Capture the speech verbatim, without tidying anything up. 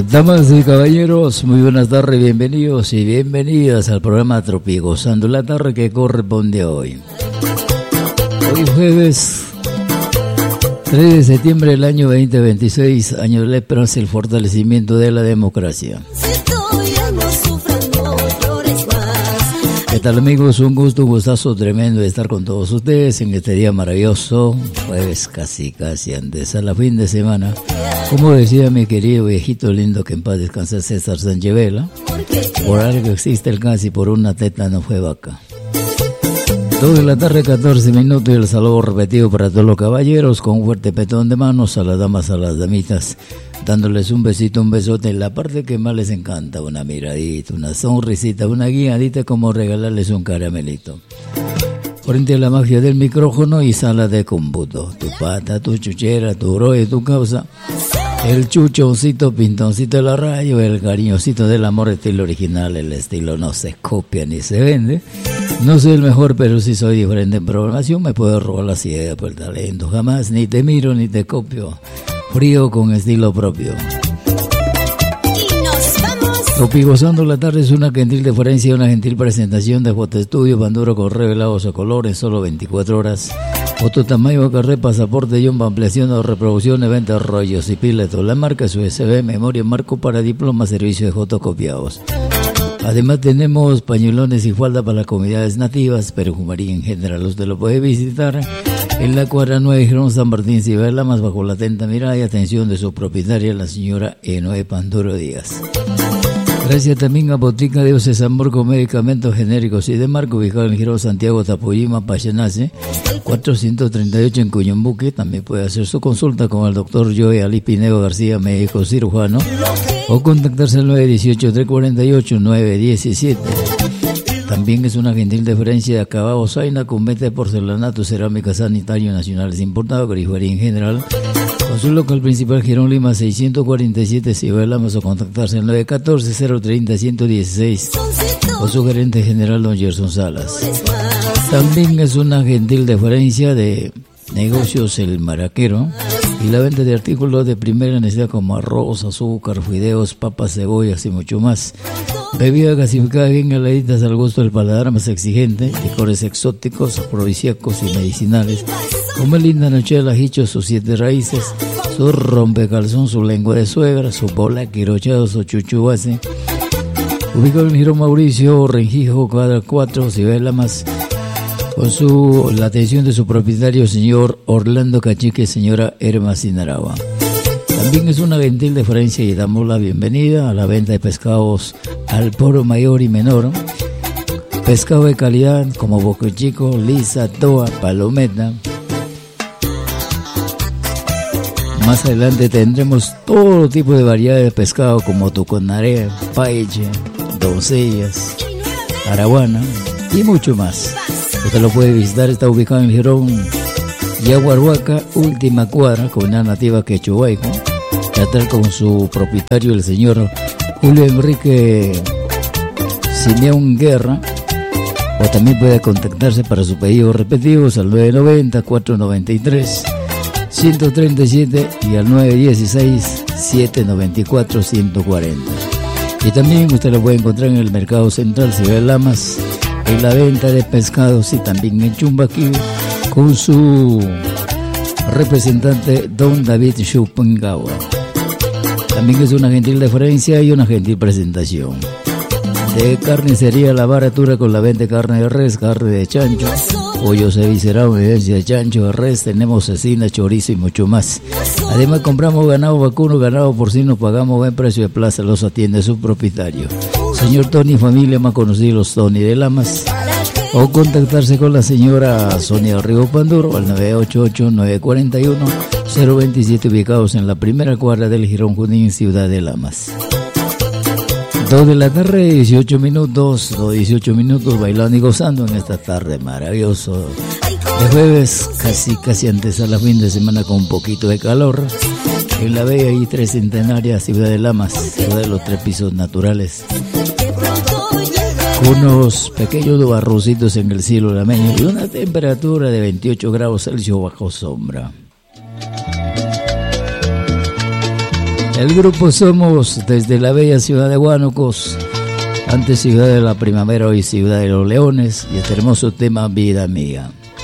Damas y caballeros, muy buenas tardes, bienvenidos y bienvenidas al programa Tropigozando la tarde que corresponde a hoy. Hoy jueves tres de septiembre del año veinte veintiséis, año de la esperanza y el fortalecimiento de la democracia. ¿Qué tal, amigos? Un gusto, un gustazo tremendo de estar con todos ustedes en este día maravilloso, jueves casi casi antes a la fin de semana. Como decía mi querido viejito lindo, que en paz descanse, César Sanchevela, por algo existe el casi, por una teta no fue vaca. Dos de la tarde, catorce minutos, y el saludo repetido para todos los caballeros, con un fuerte petón de manos a las damas, a las damitas, dándoles un besito, un besote en la parte que más les encanta, una miradita, una sonrisita, una guiadita, como regalarles un caramelito. Frente a la magia del micrófono y sala de cómputo, tu pata, tu chuchera, tu bro y tu causa, el chuchoncito, pintoncito de la radio, el cariñosito del amor, estilo original, el estilo no se copia ni se vende. No soy el mejor, pero sí soy diferente en programación, me puedo robar las ideas por el talento, jamás ni te miro ni te copio, frío con estilo propio. Tropigozando la tarde es una gentil deferencia, una gentil presentación de fotoestudio, bandura con revelados a color en solo veinticuatro horas. Foto tamaño, carré, pasaporte, John, ampliación o reproducción, evento, rollos y piletos. La marca es U S B, memoria, marco para diploma, servicio de fotocopiados. Además tenemos pañuelones y falda para las comunidades nativas, perfumería en general. Usted lo puede visitar en la cuadra nueve, Girón San Martín, Ciudad Lamas, bajo la atenta mirada y atención de su propietaria, la señora Enoe Panduro Díaz. Gracias también a Botica de Ocesamor con medicamentos genéricos y de marca, ubicado en el Girón Santiago Tapoyima, Pachanace, cuatrocientos treinta y ocho en Cuyumbuque. También puede hacer su consulta con el doctor Joe Ali Pinedo García, médico cirujano, o contactarse al nueve uno ocho, tres cuatro ocho, nueve uno siete. También es una gentil deferencia de Acabado Zaina con venta de porcelanato, cerámica, sanitario nacionales importado, grifería en general. Con su local principal, Girón Lima seiscientos cuarenta y siete, Ciudad de Lamas, o contactarse al nueve uno cuatro, cero tres cero, uno uno uno seis, o su gerente general, don Gerson Salas. También es una gentil deferencia de Negocios El Maraquero y la venta de artículos de primera necesidad como arroz, azúcar, fideos, papas, cebollas y mucho más. Bebidas gasificadas bien heladitas al gusto del paladar más exigente, licores exóticos, afrodisíacos y medicinales, como el linda nochela, hicho, sus siete raíces, su rompecalzón, su lengua de suegra, su bola, quirochado, su chuchu base. Ubicado en el Girón Mauricio, Renjijo, cuadra cuatro, Ciudad de Lamas, con su, la atención de su propietario, señor Orlando Cachique, señora Erma Sinaragua. También es una gentil deferencia y damos la bienvenida a la venta de pescados al poro mayor y menor. Pescado de calidad como boca chico, lisa, toa, palometa. Más adelante tendremos todo tipo de variedades de pescado como tuconarea, paiche, doncellas, araguana y mucho más. Usted lo puede visitar, está ubicado en el Girón Yaguarhuaca, última cuadra, comunidad nativa Quechuaico. Tratar con su propietario, el señor Julio Enrique Simeón Guerra, o también puede contactarse para su pedido repetidos al nueve nueve cero, cuatro nueve tres, uno tres siete y al nueve uno seis, siete nueve cuatro, uno cuatro cero. Y también usted lo puede encontrar en el Mercado Central Ciudad de Lamas, en la venta de pescados, y también en Chumbaquí con su representante don David Chupangawa. También es una gentil deferencia y una gentil presentación de carnicería La Baratura, con la venta de carne de res, carne de chancho, pollo cevicerado, evidencia de chancho, de res, tenemos cecina, chorizo y mucho más. Además compramos ganado vacuno, ganado porcino, pagamos buen precio de plaza, los atiende su propietario, señor Tony, familia más conocido, los Tony de Lamas, o contactarse con la señora Sonia Río Panduro al nueve ocho ocho, nueve cuatro uno, cero dos siete, ubicados en la primera cuadra del Girón Junín, Ciudad de Lamas. Dos de la tarde, dieciocho minutos, dos dieciocho minutos, bailando y gozando en esta tarde maravilloso de jueves, casi casi antes a la fin de semana, con un poquito de calor, en la bella y tres centenaria Ciudad de Lamas, ciudad de los tres pisos naturales, con unos pequeños barrocitos en el cielo lameño y una temperatura de veintiocho grados Celsius bajo sombra. El grupo Somos desde la bella ciudad de Huánocos, antes ciudad de la primavera, hoy ciudad de los leones, y este hermoso tema Vida Mía.